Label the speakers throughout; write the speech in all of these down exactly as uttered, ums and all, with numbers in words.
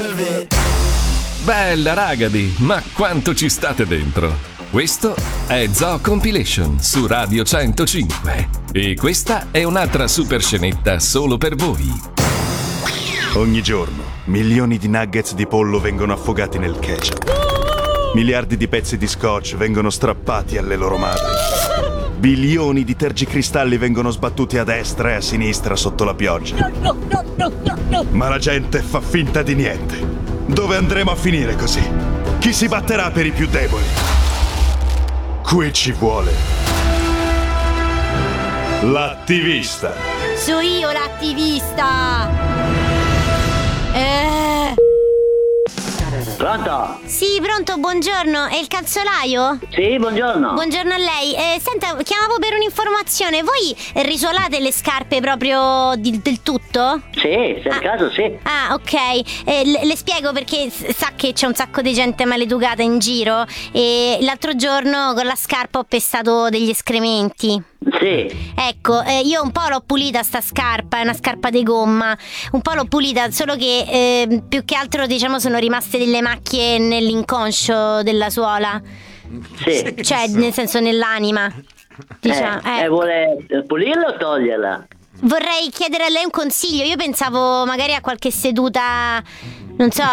Speaker 1: Bella ragazzi, ma quanto ci state dentro? Questo è Zoo Compilation su Radio centocinque e questa è un'altra super scenetta solo per voi.
Speaker 2: Ogni giorno milioni di nuggets di pollo vengono affogati nel ketchup. Miliardi di pezzi di scotch vengono strappati alle loro madri. Bilioni di tergicristalli vengono sbattuti a destra e a sinistra sotto la pioggia. Ma la gente fa finta di niente. Dove andremo a finire così? Chi si batterà per i più deboli? Qui ci vuole l'attivista.
Speaker 3: So io l'attivista. Eh...
Speaker 4: Pronto?
Speaker 3: Sì, pronto, buongiorno. È il calzolaio?
Speaker 4: Sì, buongiorno.
Speaker 3: Buongiorno a lei. Eh, senta, chiamavo per un'informazione. Voi risuolate le scarpe proprio di, del tutto?
Speaker 4: Sì, se è
Speaker 3: ah.
Speaker 4: il caso sì.
Speaker 3: Ah, ok. Eh, le, le spiego perché sa che c'è un sacco di gente maleducata in giro e l'altro giorno con la scarpa ho pestato degli escrementi.
Speaker 4: Sì.
Speaker 3: Ecco, eh, io un po' l'ho pulita sta scarpa, è una scarpa di gomma. Un po' l'ho pulita, solo che eh, più che altro diciamo sono rimaste delle macchie nell'inconscio della suola.
Speaker 4: Sì.
Speaker 3: Cioè, nel senso nell'anima. Diciamo,
Speaker 4: eh,
Speaker 3: eh.
Speaker 4: E vuole pulirla o toglierla?
Speaker 3: Vorrei chiedere a lei un consiglio. Io pensavo magari a qualche seduta, non so.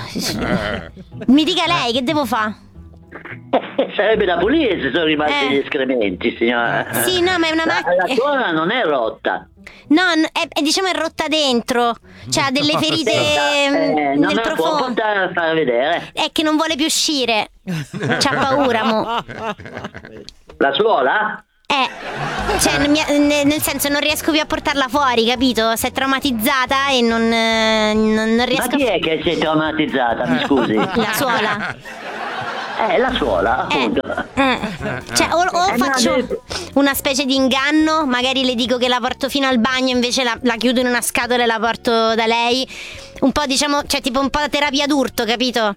Speaker 3: Mi dica lei, che devo fare?
Speaker 4: Sarebbe da pulire se sono rimasti
Speaker 3: Eh.
Speaker 4: gli escrementi, signora.
Speaker 3: Sì, no, ma è una
Speaker 4: La,
Speaker 3: macchina.
Speaker 4: la suola non è rotta.
Speaker 3: No, n- è, è diciamo è rotta dentro. Cioè ha delle ferite
Speaker 4: Eh,
Speaker 3: mm,
Speaker 4: non
Speaker 3: nel
Speaker 4: me la può
Speaker 3: profondo.
Speaker 4: portare a far vedere.
Speaker 3: È che non vuole più uscire. C'ha paura, mo.
Speaker 4: La suola?
Speaker 3: Eh, cioè n- mi- n- nel senso non riesco più a portarla fuori, capito? Si è traumatizzata e non, eh, non, non riesco
Speaker 4: Ma chi
Speaker 3: a...
Speaker 4: è che si è traumatizzata, mi scusi?
Speaker 3: La suola.
Speaker 4: Eh, la suola,
Speaker 3: Eh,
Speaker 4: appunto.
Speaker 3: eh. Cioè o, o
Speaker 4: Eh, no,
Speaker 3: faccio
Speaker 4: deve-
Speaker 3: una specie di inganno. Magari le dico che la porto fino al bagno, invece la, la chiudo in una scatola e la porto da lei. Un po' diciamo, cioè tipo un po' terapia d'urto, capito?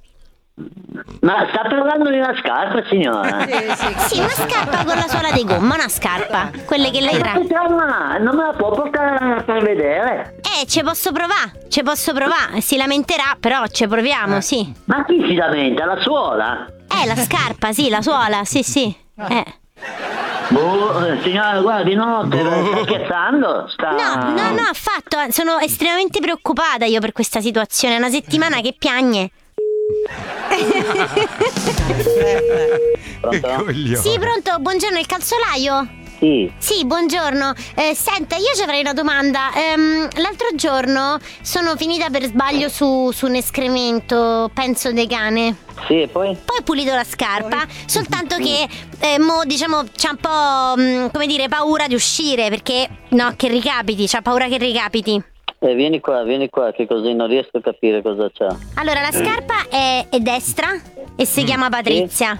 Speaker 4: Ma sta parlando di una scarpa, signora?
Speaker 3: Sì, una scarpa con la suola di gomma, una scarpa. Quelle che lei
Speaker 4: Ma
Speaker 3: tra...
Speaker 4: che trama? Non me la può portare a far vedere?
Speaker 3: Eh, ci posso provare, ci posso provare. Si lamenterà, però ci proviamo, sì.
Speaker 4: Ma chi si lamenta? La suola?
Speaker 3: Eh, la scarpa, sì, la suola, sì, sì. Eh.
Speaker 4: Boh, eh, signora, guardi, no, te- sta scherzando? Sta...
Speaker 3: No, no, no, affatto. Sono estremamente preoccupata io per questa situazione. È una settimana che piagne.
Speaker 4: Pronto?
Speaker 5: Coglione.
Speaker 3: Sì, pronto, buongiorno, il calzolaio?
Speaker 4: Sì.
Speaker 3: Sì, buongiorno. Eh, senta, io ci avrei una domanda. Ehm, l'altro giorno sono finita per sbaglio su, su un escremento, penso de cane.
Speaker 4: Sì, e poi?
Speaker 3: Poi ho pulito la scarpa, soltanto che eh, mo diciamo c'ha un po' mh, come dire paura di uscire, perché no, che ricapiti, c'ha paura che ricapiti.
Speaker 4: Eh, vieni qua, vieni qua, che così non riesco a capire cosa c'ha.
Speaker 3: Allora, la scarpa è, è destra e si chiama Patrizia.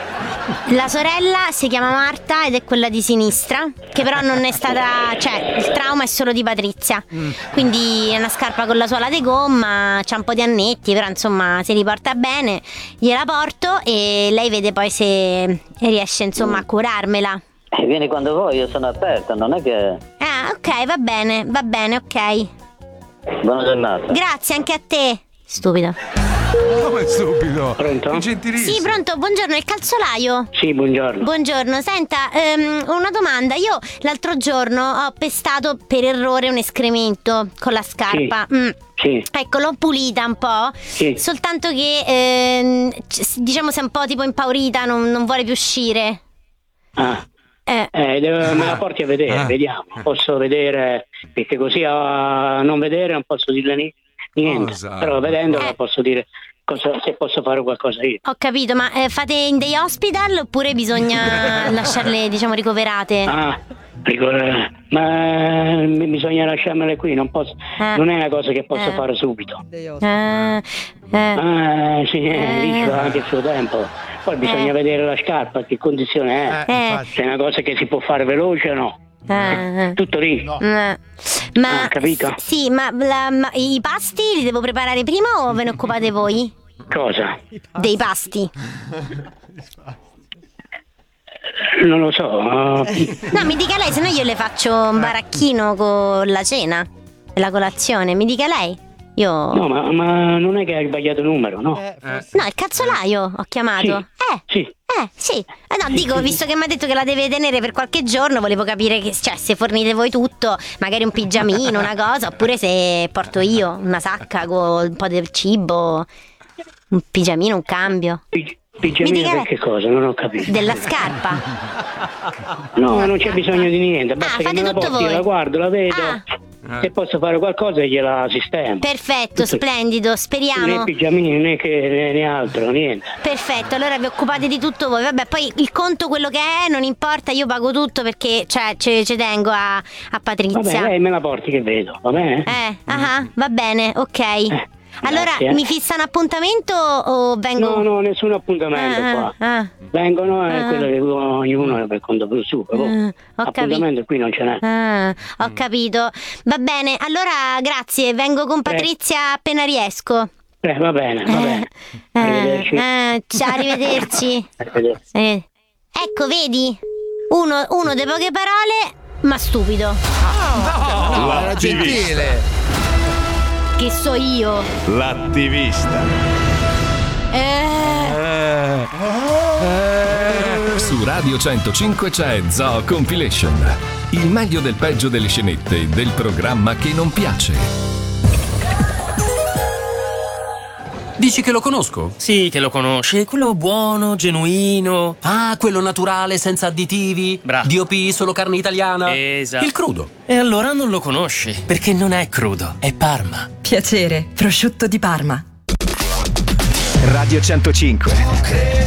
Speaker 3: La sorella si chiama Marta ed è quella di sinistra, che però non è stata, cioè il trauma è solo di Patrizia. Quindi è una scarpa con la suola di gomma, c'ha un po' di annetti, però insomma si riporta bene. Gliela porto e lei vede poi se riesce insomma a curarmela.
Speaker 4: Eh, vieni quando vuoi, io sono aperta, non è che...
Speaker 3: Ah, ok, va bene, va bene, ok.
Speaker 4: Buona giornata.
Speaker 3: Grazie anche a te. Stupido.
Speaker 5: Come stupido.
Speaker 4: Pronto?
Speaker 5: È gentilissimo.
Speaker 3: Sì, pronto, buongiorno, il calzolaio?
Speaker 4: Sì, buongiorno.
Speaker 3: Buongiorno, senta, ehm, una domanda. Io l'altro giorno ho pestato per errore un escremento con la scarpa. Mm.
Speaker 4: Sì.
Speaker 3: Ecco, l'ho pulita un po'.
Speaker 4: Sì.
Speaker 3: Soltanto che ehm, c- diciamo si è un po' tipo impaurita, non, non vuole più uscire.
Speaker 6: Ah,
Speaker 3: Eh.
Speaker 6: eh, devo- me la porti a vedere,
Speaker 5: Ah.
Speaker 6: vediamo. Posso vedere, perché così a non vedere non posso dirle ni- niente.
Speaker 5: Cosa?
Speaker 6: Però vedendola
Speaker 3: Eh.
Speaker 6: posso dire cosa- se posso fare qualcosa io.
Speaker 3: Ho capito, ma eh, fate in day hospital oppure bisogna lasciarle, diciamo, ricoverate?
Speaker 6: Ah, ricor- ma mi- bisogna lasciarmele qui, non posso,
Speaker 3: Eh.
Speaker 6: non è una cosa che posso
Speaker 3: Eh.
Speaker 6: fare subito.
Speaker 3: Ah, eh.
Speaker 6: Ah, sì,
Speaker 3: Eh.
Speaker 6: lì ci va anche il suo tempo. Poi bisogna
Speaker 3: Eh.
Speaker 6: vedere la scarpa, che condizione è.
Speaker 5: Eh,
Speaker 3: Eh.
Speaker 5: infatti.
Speaker 6: Se è una cosa che si può fare veloce o no.
Speaker 3: Ah,
Speaker 6: Tutto lì.
Speaker 3: ah. Ma
Speaker 6: Ah, capito?
Speaker 3: s- sì, ma, la- ma i pasti li devo preparare prima o ve ne occupate voi?
Speaker 6: Cosa?
Speaker 3: Dei pasti?
Speaker 6: Non lo so.
Speaker 3: No, mi dica lei, se no io le faccio un baracchino con la cena e la colazione. Mi dica lei. Io...
Speaker 6: No, ma, ma non è che hai sbagliato il numero, no?
Speaker 5: Eh,
Speaker 3: No, il cazzolaio ho chiamato. Eh,
Speaker 6: Sì.
Speaker 3: eh, sì. Eh, no, dico, visto che mi ha detto che la deve tenere per qualche giorno, volevo capire che, cioè, se fornite voi tutto, magari un pigiamino, una cosa, oppure se porto io una sacca con un po' del cibo, un pigiamino, un cambio.
Speaker 6: Pig-
Speaker 3: Mi
Speaker 6: Pigiamino
Speaker 3: dica-
Speaker 6: per che cosa? Non ho capito.
Speaker 3: Della scarpa.
Speaker 6: No, non c'è bisogno di niente, basta
Speaker 3: Ah,
Speaker 6: che
Speaker 3: fate
Speaker 6: me la
Speaker 3: tutto
Speaker 6: porti,
Speaker 3: voi.
Speaker 6: la guardo, la vedo.
Speaker 3: Ah.
Speaker 6: Se posso fare qualcosa gliela sistemo.
Speaker 3: Perfetto,
Speaker 6: Tutto-
Speaker 3: splendido,
Speaker 6: Né
Speaker 3: speriamo.
Speaker 6: pigiamini né, che, né, né altro, niente.
Speaker 3: Perfetto, allora vi occupate di tutto voi. Vabbè, poi il conto quello che è, non importa, io pago tutto perché, cioè, ci ci tengo a, a
Speaker 6: Va
Speaker 3: Patrizia.
Speaker 6: bene, lei me la porti che vedo, va bene?
Speaker 3: Eh, ah, va bene, ok. Allora,
Speaker 6: grazie, eh.
Speaker 3: mi fissa un appuntamento o vengo?
Speaker 6: No, no, nessun appuntamento
Speaker 3: Ah,
Speaker 6: qua.
Speaker 3: ah,
Speaker 6: Vengono e
Speaker 3: Ah.
Speaker 6: quello che ognuno è per conto per suo.
Speaker 3: ah, ho
Speaker 6: Appuntamento
Speaker 3: capito.
Speaker 6: qui non ce n'è.
Speaker 3: Ah, ho capito. Va bene, allora grazie, vengo con
Speaker 6: Prego.
Speaker 3: Patrizia appena riesco.
Speaker 6: Eh, va bene, va bene.
Speaker 3: Eh,
Speaker 6: Arrivederci.
Speaker 3: eh, ciao, arrivederci.
Speaker 6: Arrivederci.
Speaker 3: Eh, Ecco, vedi? Uno, uno delle poche parole, ma stupido.
Speaker 5: no, era
Speaker 2: L'attivista.
Speaker 5: gentile.
Speaker 3: Che so io.
Speaker 2: L'attivista.
Speaker 3: Eh,
Speaker 1: Su Radio centocinque c'è Zoo Compilation. Il meglio del peggio delle scenette del programma che non piace.
Speaker 7: Dici che lo conosco?
Speaker 8: Sì, che lo conosci, quello buono, genuino.
Speaker 7: Ah, quello naturale, senza additivi?
Speaker 8: Bravo.
Speaker 7: D O P, solo carne italiana?
Speaker 8: Esatto.
Speaker 7: Il crudo.
Speaker 8: E allora non lo conosci, perché non è crudo, è Parma.
Speaker 9: Piacere, prosciutto di Parma.
Speaker 10: Radio centocinque.